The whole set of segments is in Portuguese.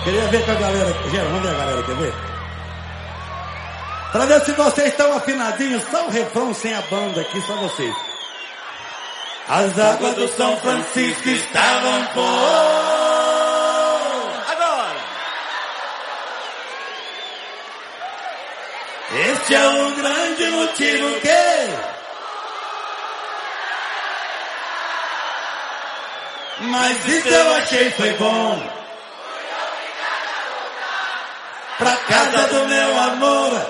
Queria ver com a galera. Gera, vamos ver a galera, quer ver? Pra ver se vocês estão afinadinhos, só o refrão sem a banda aqui, só vocês. As águas do São Francisco estavam por... Agora! Este é o grande motivo que... Mas isso eu achei foi bom. Pra casa do meu amor.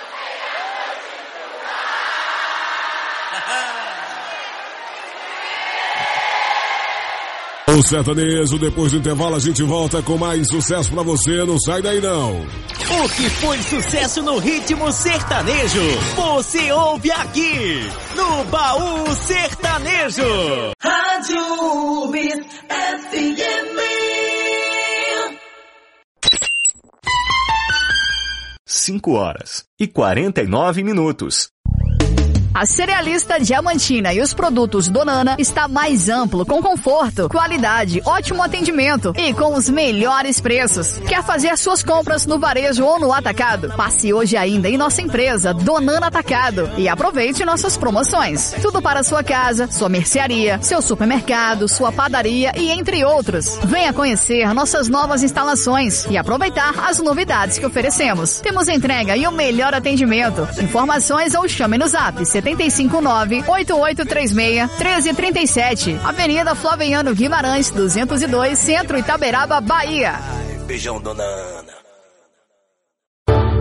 O sertanejo, depois do intervalo a gente volta com mais sucesso pra você, não sai daí não. O que foi sucesso no ritmo sertanejo, você ouve aqui, no Baú Sertanejo. Rádio UBS FM. 5h49. A Cerealista Diamantina e os produtos Donana está mais amplo, com conforto, qualidade, ótimo atendimento e com os melhores preços. Quer fazer suas compras no varejo ou no atacado? Passe hoje ainda em nossa empresa Donana Atacado e aproveite nossas promoções. Tudo para sua casa, sua mercearia, seu supermercado, sua padaria e entre outros. Venha conhecer nossas novas instalações e aproveitar as novidades que oferecemos. Temos entrega e o melhor atendimento. Informações ou chame no zap 759-8836-1337. Avenida Flaviano Guimarães, 202, Centro Itaberaba, Bahia. Beijão, dona Ana.